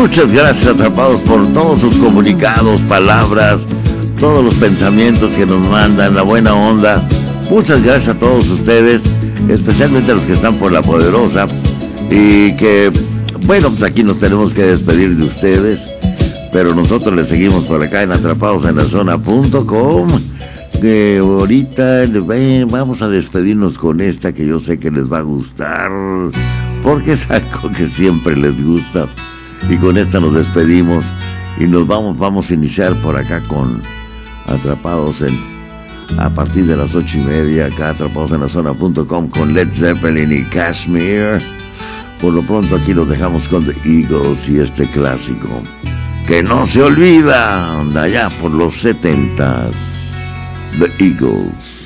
Muchas gracias, atrapados, por todos sus comunicados, palabras, todos los pensamientos que nos mandan, la buena onda. Muchas gracias a todos ustedes, especialmente a los que están por La Poderosa. Y que, bueno, pues aquí nos tenemos que despedir de ustedes, pero nosotros les seguimos por acá en atrapadosenlazona.com. Que ahorita vamos a despedirnos con esta que yo sé que les va a gustar, porque es algo que siempre les gusta. Y con esta nos despedimos y nos vamos a iniciar por acá con Atrapados a partir de las 8:30, acá atrapadosenlazona.com, con Led Zeppelin y Kashmir. Por lo pronto aquí los dejamos con The Eagles y este clásico que no se olvida, de allá por los 70s, The Eagles.